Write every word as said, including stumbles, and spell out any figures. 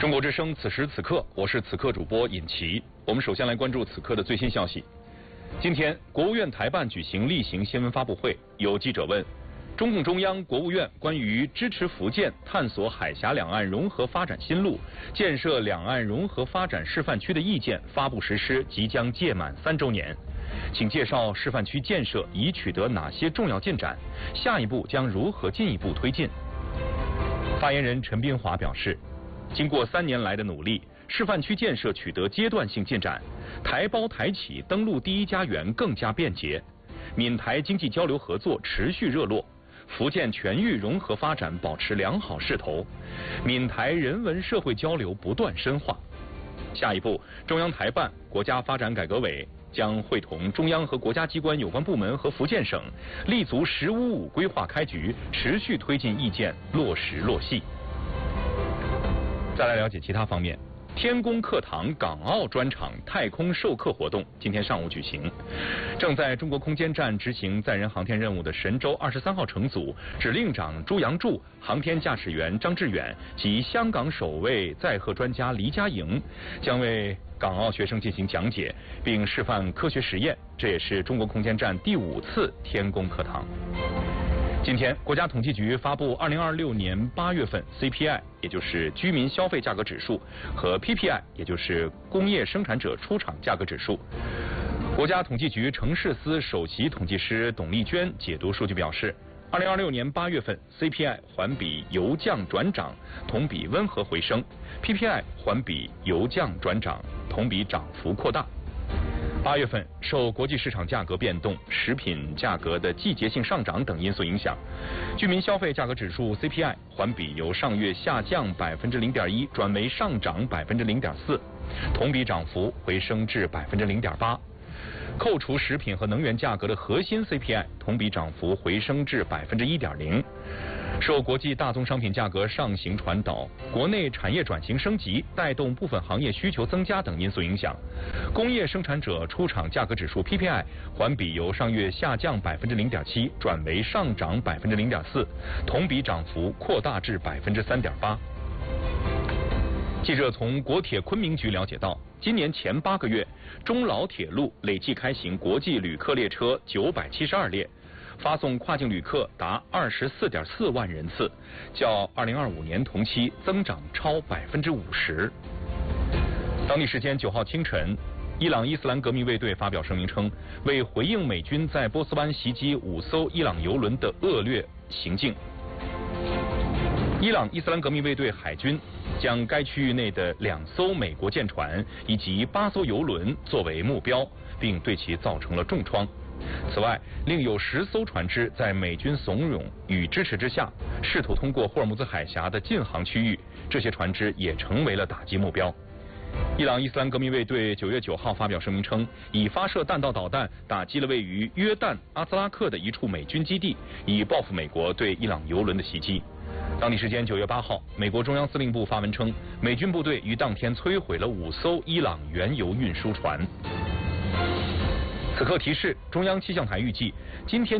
中国之声，此时此刻，我是此刻主播尹奇。我们首先来关注此刻的最新消息。今天，国务院台办举行例行新闻发布会，有记者问：中共中央、国务院关于支持福建探索海峡两岸融合发展新路、建设两岸融合发展示范区的意见发布实施即将届满三周年，请介绍示范区建设已取得哪些重要进展，下一步将如何进一步推进？发言人陈斌华表示，经过三年来的努力，示范区建设取得阶段性进展，台胞台企登陆第一家园更加便捷，闽台经济交流合作持续热络，福建全域融合发展保持良好势头，闽台人文社会交流不断深化。下一步，中央台办、国家发展改革委将会同中央和国家机关有关部门和福建省，立足“十五五”规划开局，持续推进意见落实落细。再来了解其他方面。天宫课堂港澳专场太空授课活动今天上午举行，正在中国空间站执行载人航天任务的神舟二十三号乘组指令长朱杨柱、航天驾驶员张志远及香港首位载荷专家黎佳莹将为港澳学生进行讲解，并示范科学实验。这也是中国空间站第五次天宫课堂。今天，国家统计局发布二零二六年八月份 C P I， 也就是居民消费价格指数，和 P P I， 也就是工业生产者出厂价格指数。国家统计局城市司首席统计师董丽娟解读数据表示，二零二六年八月份 C P I 环比由降转涨，同比温和回升 ；P P I 环比由降转涨，同比涨幅扩大。八月份受国际市场价格变动、食品价格的季节性上涨等因素影响，居民消费价格指数 C P I 环比由上月下降百分之零点一转为上涨百分之零点四，同比涨幅回升至百分之零点八。扣除食品和能源价格的核心 C P I 同比涨幅回升至百分之一点零。受国际大宗商品价格上行传导、国内产业转型升级带动部分行业需求增加等因素影响，工业生产者出厂价格指数 P P I 环比由上月下降百分之零点七转为上涨百分之零点四，同比涨幅扩大至百分之三点八。记者从国铁昆明局了解到，今年前八个月，中老铁路累计开行国际旅客列车九百七十二列。发送跨境旅客达二十四点四万人次，较二零二五年同期增长超百分之五十。当地时间九号清晨，伊朗伊斯兰革命卫队发表声明称，为回应美军在波斯湾袭击五艘伊朗油轮的恶劣行径，伊朗伊斯兰革命卫队海军将该区域内的两艘美国舰船以及八艘油轮作为目标，并对其造成了重创。此外，另有十艘船只在美军怂恿与支持之下，试图通过霍尔木兹海峡的禁航区域，这些船只也成为了打击目标。伊朗伊斯兰革命卫队九月九号发表声明称，已发射弹道导弹打击了位于约旦阿兹拉克的一处美军基地，以报复美国对伊朗油轮的袭击。当地时间九月八号，美国中央司令部发文称，美军部队于当天摧毁了五艘伊朗原油运输船。此刻提示，中央气象台预计今天